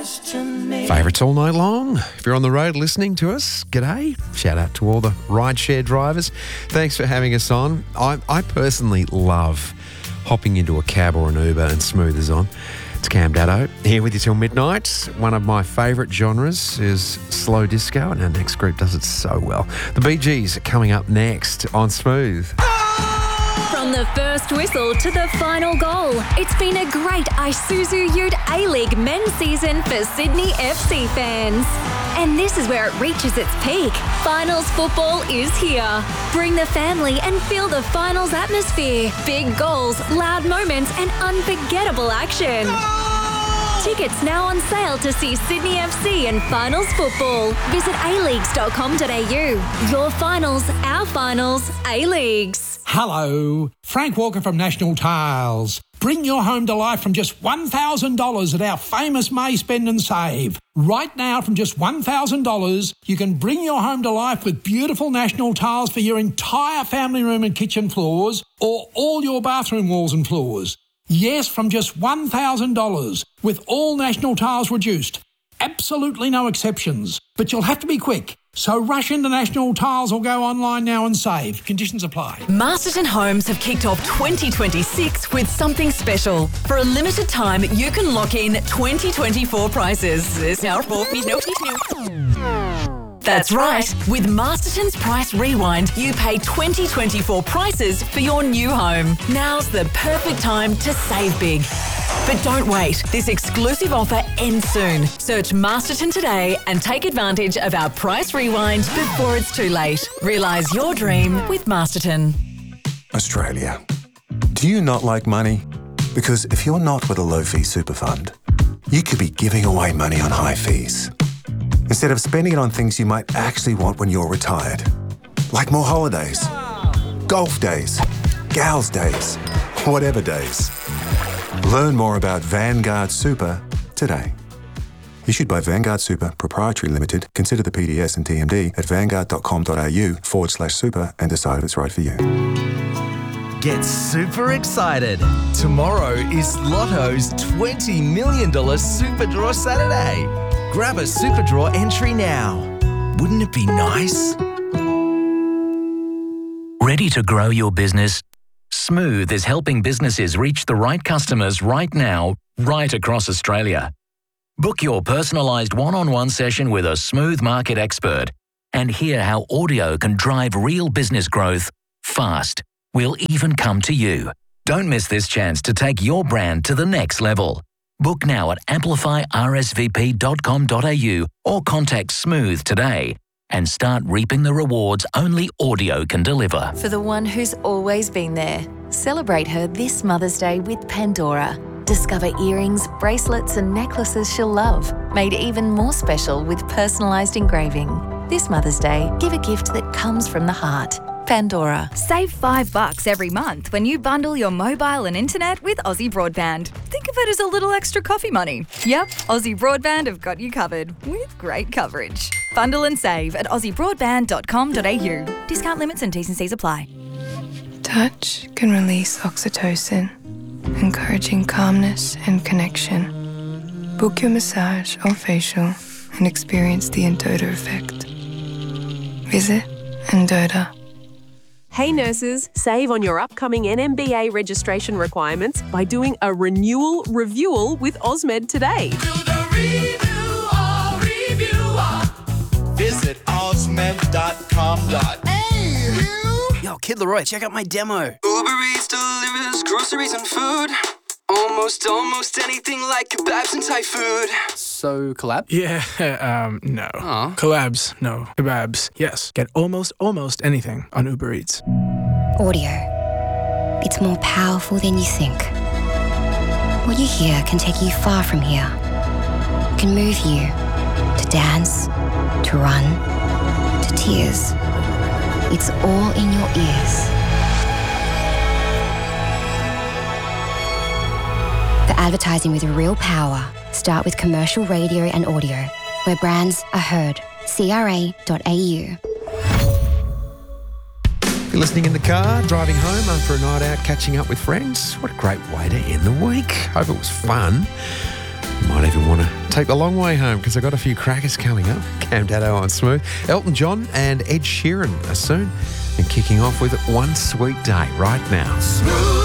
Favourites all night long. If you're on the road listening to us, g'day. Shout out to all the rideshare drivers. Thanks for having us on. I personally love hopping into a cab or an Uber and Smooth is on. It's Cam Daddo here with you till midnight. One of my favourite genres is slow disco, and our next group does it so well. The Bee Gees are coming up next on Smooth. From the first whistle to the final goal, it's been a great Isuzu Ute A-League men's season for Sydney FC fans. And this is where it reaches its peak. Finals football is here. Bring the family and feel the finals atmosphere. Big goals, loud moments and unforgettable action. Tickets now on sale to see Sydney FC and finals football. Visit aleagues.com.au. Your finals, our finals, A-Leagues. Hello, Frank Walker from National Tiles. Bring your home to life from just $1,000 at our famous May Spend and Save. Right now, from just $1,000, you can bring your home to life with beautiful National Tiles for your entire family room and kitchen floors, or all your bathroom walls and floors. Yes, from just $1,000, with all National Tiles reduced. Absolutely no exceptions. But you'll have to be quick. So rush into National Tiles or go online now and save. Conditions apply. Masterton Homes have kicked off 2026 with something special. For a limited time, you can lock in 2024 prices. That's right. With Masterton's Price Rewind, you pay 2024 prices for your new home. Now's the perfect time to save big. But don't wait. This exclusive offer ends soon. Search Masterton today and take advantage of our Price Rewind before it's too late. Realise your dream with Masterton. Australia. Do you not like money? Because if you're not with a low-fee super fund, you could be giving away money on high fees, instead of spending it on things you might actually want when you're retired. Like more holidays, golf days, gals days, whatever days. Learn more about Vanguard Super today. Issued by Vanguard Super Proprietary Limited. Consider the PDS and TMD at vanguard.com.au/super and decide if it's right for you. Get super excited. Tomorrow is Lotto's $20 million Super Draw Saturday. Grab a Super Draw entry now. Wouldn't it be nice? Ready to grow your business? Smooth is helping businesses reach the right customers right now, right across Australia. Book your personalised one-on-one session with a Smooth market expert and hear how audio can drive real business growth fast. We'll even come to you. Don't miss this chance to take your brand to the next level. Book now at amplifyrsvp.com.au or contact Smooth today and start reaping the rewards only audio can deliver. For the one who's always been there, celebrate her this Mother's Day with Pandora. Discover earrings, bracelets and necklaces she'll love, made even more special with personalised engraving. This Mother's Day, give a gift that comes from the heart. Pandora. Save $5 every month when you bundle your mobile and internet with Aussie Broadband. Think of it as a little extra coffee money. Yep, Aussie Broadband have got you covered with great coverage. Bundle and save at aussiebroadband.com.au. Discount limits and T's and C's apply. Touch can release oxytocin, encouraging calmness and connection. Book your massage or facial and experience the Endota effect. Visit Endota. Hey nurses, save on your upcoming NMBA registration requirements by doing a renewal review with Osmed today. Visit osmed.com.au. Yo, Kid Leroy, check out my demo. Uber Eats delivers groceries and food. Almost anything like kebabs and Thai food. So, collab? Yeah, no. Huh? Collabs, no. Kebabs, yes. Get almost anything on Uber Eats. Audio. It's more powerful than you think. What you hear can take you far from here. It can move you to dance, to run, to tears. It's all in your ears. For advertising with real power, start with commercial radio and audio, where brands are heard. CRA.au. If you're listening in the car, driving home after a night out, catching up with friends, what a great way to end the week. Hope it was fun. Might even want to take the long way home because I've got a few crackers coming up. Cam Daddo on Smooth. Elton John and Ed Sheeran are soon. And kicking off with One Sweet Day right now. Smooth.